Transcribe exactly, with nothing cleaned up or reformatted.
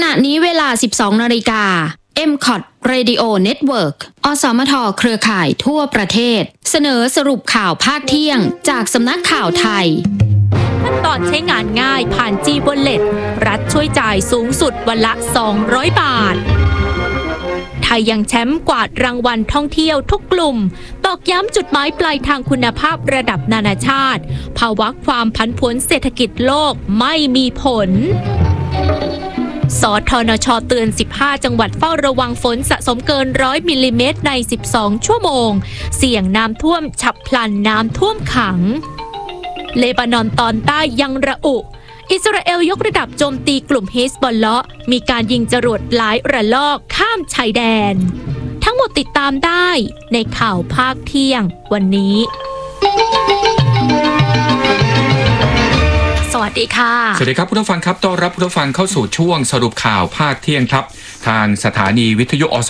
ณะนี้เวลา สิบสองนาฬิกา เอ็ม ซี โอ ที Radio Network อสมทเครือข่ายทั่วประเทศเสนอสรุปข่าวภาคเที่ยงจากสำนักข่าวไทยขั้นตอนใช้งานง่ายผ่าน G Wallet รัฐช่วยจ่ายสูงสุดวันละ สองร้อย บาท ไทยยังแชมป์กวาดรางวัลท่องเที่ยวทุกกลุ่มตอกย้ำจุดหมายปลายทางคุณภาพระดับนานาชาติภาวะความผันผวนเศรษฐกิจโลกไม่มีผลสทนช.เตือนสิบห้าจังหวัดเฝ้าระวังฝนสะสมเกินร้อยมิลลิเมตรในสิบสองชั่วโมงเสี่ยงน้ำท่วมฉับพลันน้ำท่วมขังเลบานอนตอนใต้ยังระอุอิสราเอลยกระดับโจมตีกลุ่มฮิซบอลเลาะห์มีการยิงจรวดหลายระลอกข้ามชายแดนทั้งหมดติดตามได้ในข่าวภาคเที่ยงวันนี้สวัสดีค่ะสวัสดีครับผู้ฟังครับต้อนรับผู้ฟังเข้าสู่ช่วงสรุปข่าวภาคเที่ยงครับทางสถานีวิทยุอส